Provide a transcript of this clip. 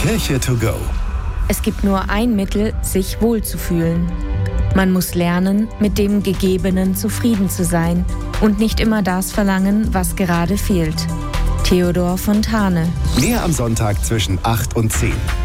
Kirche to go. Es gibt nur ein Mittel, sich wohlzufühlen. Man muss lernen, mit dem Gegebenen zufrieden zu sein und nicht immer das verlangen, was gerade fehlt. Theodor Fontane. Mehr am Sonntag zwischen 8 und 10.